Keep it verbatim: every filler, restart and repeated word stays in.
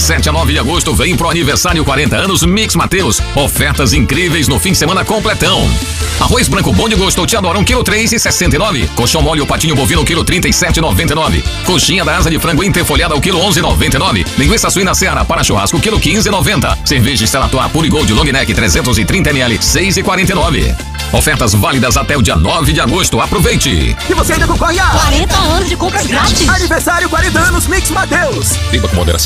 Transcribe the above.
sete a nove de agosto, vem pro aniversário quarenta anos Mix Mateus. Ofertas incríveis no fim de semana completão. Arroz branco bom de gosto, te adora, um quilo três e sessenta e nove. Colchão mole ou patinho bovino, quilo trinta e sete e noventa e nove. Coxinha da asa de frango interfolhada, o quilo onze e noventa e nove. Linguiça suína Seara para churrasco, quilo quinze e noventa. Cerveja Stella Artois Pure Gold Long Neck trezentos e trinta mililitros, seis e quarenta e nove. Ofertas válidas até o dia nove de agosto. Aproveite! E você ainda concorre a quarenta anos de compras grátis. Aniversário quarenta anos Mix Mateus. Beba com moderação.